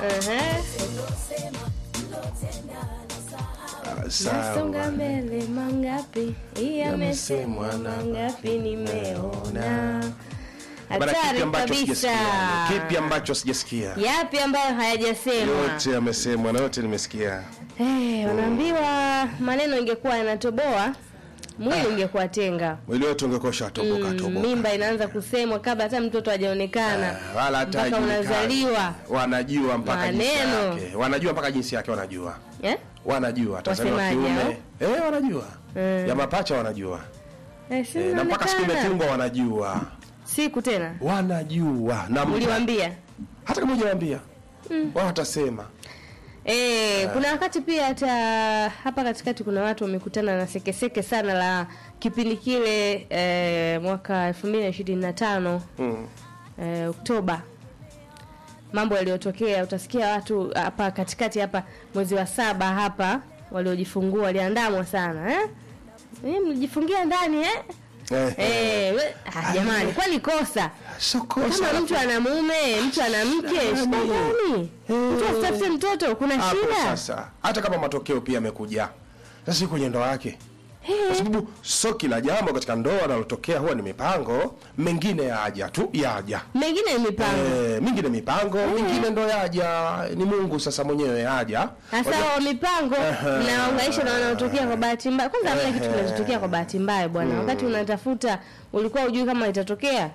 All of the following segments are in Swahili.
Nasonga mbele mangapi yamesemwa na mangapi nimeona. Hatari kabisa. Kipi ambacho sijasikia? Yapi ambayo hayajasemwa? Yote yamesemwa na yote nimesikia. Wanaambiwa maneno ingekuwa yanatoboa, mwili ungekuwa tenga. Mwili wote ungekuwa shatoboka. Mimba inaanza kusemwa kabla hata mtoto hajaonekana. Wala hata mpaka unazaliwa. Wanajua mpaka jinsi yake. Wanajua mpaka jinsi yake wanajua. Wanajua Tanzania kiume. Wanajua. Ya mapacha wanajua. Na mpaka siku imetungwa wanajua. Siku tena wanajua. Na uliwaambia? Hata kama hujawaambia wao watasema. Kuna wakati pia hata hapa katikati kuna watu wamekutana na sekeseke sana la kipindi kile mwaka 2025 Oktoba. Mambo yaliyotokea, utasikia watu hapa katikati hapa mwezi wa 7 hapa waliojifungua waliandamwa sana mjifungia ndani jamani, kwani kosa? Kama mtu ana mume, mtu ana mke, shida gani? Mtu asitafute mtoto, kuna shida? Sasa hata kama matokeo pia yamekuja, sasa kwenye ndoa yake. Kwa sababu sio kila jambo katika ndoa linalotokea huwa ni mipango, mengine yaja tu, yaja. Mengine ni mipango. Mengine mipango, mengine ndo yaja, ni Mungu sasa mwenyewe yaja. Sasa wa mipango na ungaisha na wanatokea kwa bahati mbaya. Kwanza hamna kitu kinachotokea kwa bahati mbaya bwana. Wakati unatafuta ulikuwa hujui kama itatokea.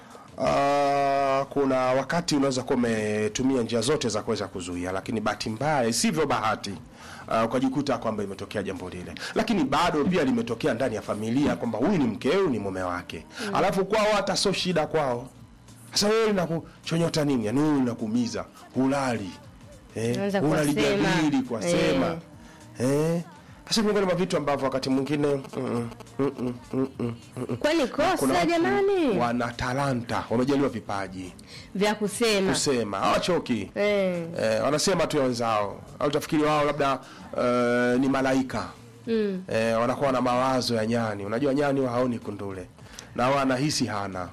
Kuna wakati unaweza kuwa umetumia njia zote za kuweza kuzuia, lakini bahati mbaya sivyo bahati. Ukajikuta kwamba imetokea jambo lile, lakini bado pia limetokea ndani ya familia kwamba huyu ni mkeo, ni mume wake. Alafu kwao hata sio shida kwao. Sasa wewe unakuchonyota nini? Yaani wewe unakuumiza, hulali. Unalijadili kwa sema. Sasa miongoni mwa vitu ambavyo wakati mwingine kwani kosa jamani? Wana talanta, wamejaliwa vipaji vya kusema. Hawachoki. Wanasema tu wenzao. Au utafikiri wao labda ni malaika. Wanakuwa na mawazo ya nyani. Unajua nyani haoni kundule. Na wanahisi hana.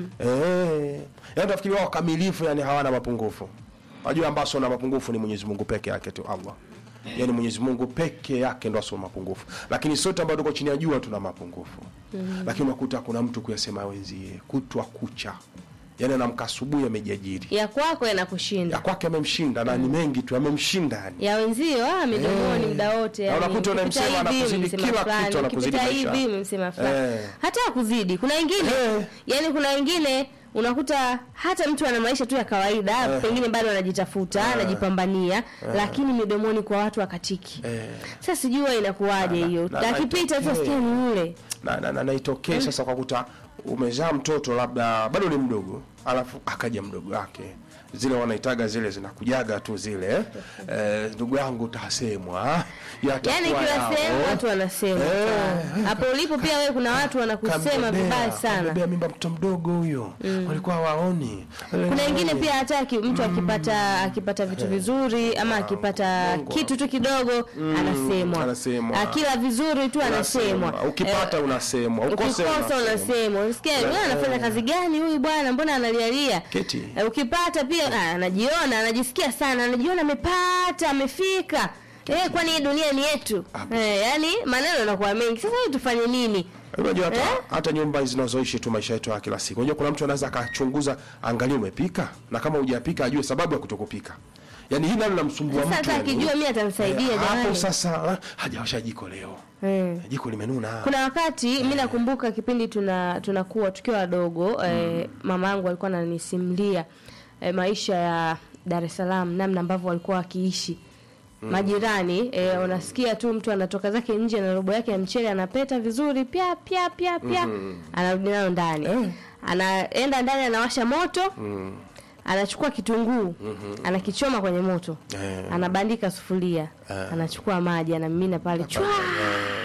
Yaani utafikiri wao kamilifu, yani hawana mapungufu. Unajua ambaso na mapungufu ni Mwenyezi Mungu peke yake tu, Allah. Yaani Mwenyezi Mungu peke yake ndo asio mapungufu. Lakini sote ambao tuko chini ya jua tuna mapungufu. Lakini unakuta kuna mtu kuyasema wenzie kutwa kucha. Yaani anamka asubuhi amejajiri. Ya kwako yanakushinda. Ya kwake amemshinda na ni mengi tu amemshinda yani. Ya wenzio midomoni muda wote yani. Na unakuta unamsema anakuzidi kila kitu, anakuzidi maisha. Hivi msema fulani. Hata kuzidi. Kuna wengine yani kuna wengine unakuta hata mtu ana maisha tu ya kawaida, pengine bado anajitafuta, anajipambania, lakini midomoni kwa watu akatiki. Sasa sijui inakuwaje hiyo. Akipita tu sikia ni yule. Na itokee sasa kwa kuta umezaa mtoto labda bado ni mdogo, alafu akaja mdogo wake. Zile wanaitaga zile zinakujaga tu zile. Ndugu yangu utasemwa. Yaani kila sehemu watu wanasema. Hapo ulipo pia wewe kuna watu wanakusema vibaya sana. Bebea mimba mtoto mdogo huyo. Walikuwa waoni. Kuna wengine pia hataki mtu akipata vitu vizuri ama akipata kitu tu kidogo anasemwa. Akila vizuri tu anasemwa. Ukipata unasemwa, ukikosa unasemwa. Unasikia wewe anafanya kazi gani huyu bwana, mbona analialia? Ukipata pia anajiona, anajisikia sana, anajiona amepata, amefika. Kwani hii dunia ni yetu. Yani maneno yanakuwa mengi. Sasa hivi tufanye nini? Unajua hata nyumba hizo zinazoishi tu maisha yetu ya kila siku. Unajua kuna mtu anaweza akachunguza, angalia umepika, na kama hujapika ajue sababu ya kutokupika. Yani hili nalo linamsumbua mtu. Sasa akijua mimi atamsaidia jamani. Hapo sasa hajawasha jiko leo. Jiko limenuna. Kuna wakati mimi nakumbuka kipindi tunakuwa tukiwa wadogo, mama yangu alikuwa ananisimulia maisha ya Dar es Salaam, namna ambavyo walikuwa wakiishi. Majirani, unasikia tu mtu anatoka zake nje na robo yake ya mchele anapeta vizuri pia anarudi nayo ndani. Anaenda ndani anawasha moto. Anachukua kitunguu, anakichoma kwenye moto. Anabandika sufuria. Anachukua maji anamimina pale.